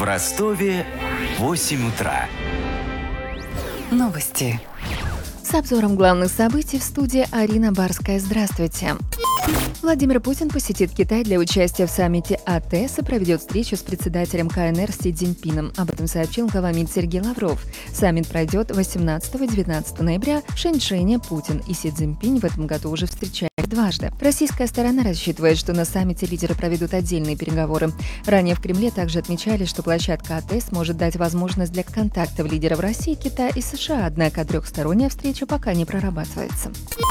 В Ростове 8 утра. Новости. С обзором главных событий в студии Арина Барская. Здравствуйте. Владимир Путин посетит Китай для участия в саммите АТЭС и проведет встречу с председателем КНР Си Цзиньпином. Об этом сообщил глава МИД Сергей Лавров. Саммит пройдет 18-19 ноября в Шэньчжэне. Путин и Си Цзиньпинь в этом году уже встречались дважды. Российская сторона рассчитывает, что на саммите лидеры проведут отдельные переговоры. Ранее в Кремле также отмечали, что площадка АТЭС может дать возможность для контактов лидеров России, Китая и США, однако трехсторонняя встреча пока не прорабатывается.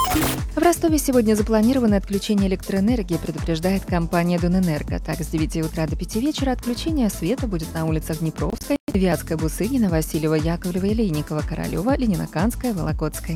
В Ростове сегодня запланировано отключение электроэнергии, предупреждает компания Донэнерго. Так, с 9 утра до 5 вечера отключение света будет на улицах Днепровской, Вятской, Бусыгина, Васильева, Яковлева, Лейникова, Королева, Ленинаканская, Вологодской.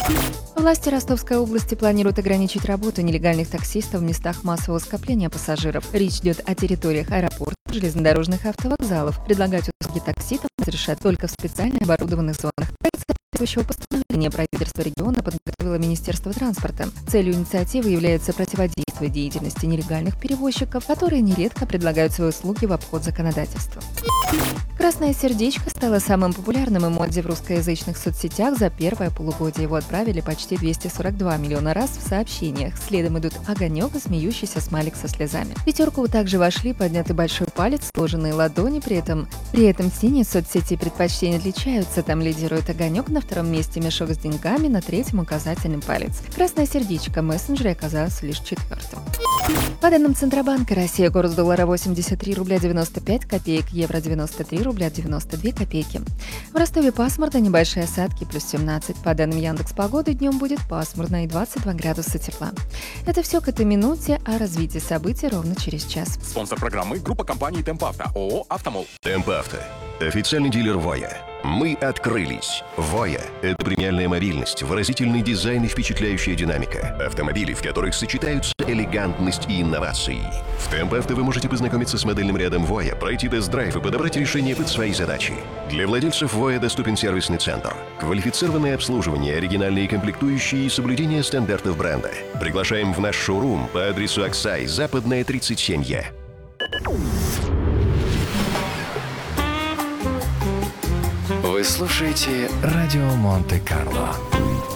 Власти Ростовской области планируют ограничить работу нелегальных таксистов в местах массового скопления пассажиров. Речь идет о территориях аэропортов, железнодорожных автовокзалов. Предлагать услуги таксистам разрешат только в специально оборудованных зонах. Соответствующего постановления правительства региона подготовило Министерство транспорта. Целью инициативы является противодействие деятельности нелегальных перевозчиков, которые нередко предлагают свои услуги в обход законодательства. Красное сердечко стало самым популярным эмодзи в русскоязычных соцсетях за первое полугодие. Его отправили почти 242 миллиона раз в сообщениях. Следом идут огонек и смеющийся смайлик со слезами. В пятерку также вошли поднятый большой палец, сложенные ладони. При этом синие соцсети предпочтения отличаются. Там лидирует огонек, на втором месте мешок с деньгами, на третьем указательный палец. Красное сердечко мессенджера оказалось лишь четвертым. По данным Центробанка, Россия курс доллара 83 рубля 95 копеек, евро 93 рубля 92 копейки. В Ростове пасмурно, небольшие осадки, плюс 17. По данным Яндекс.Погоды, днем будет пасмурно и 22 градуса тепла. Это все к этой минуте, о развитии событий ровно через час. Спонсор программы — группа компаний «Темпавто», ООО «Автомол». «Темпавто» – официальный дилер «Воя». Мы открылись. «Воя» – это премиальная мобильность, выразительный дизайн и впечатляющая динамика. Автомобили, в которых сочетаются элегантность и инновации. В «Темпавто» вы можете познакомиться с модельным рядом «Воя», пройти тест-драйв и подобрать решение под свои задачи. Для владельцев «Воя» доступен сервисный центр, квалифицированное обслуживание, оригинальные комплектующие и соблюдение стандартов бренда. Приглашаем в наш шоурум по адресу Аксай, Западная, 37Е. Вы слушаете «Радио Монте-Карло».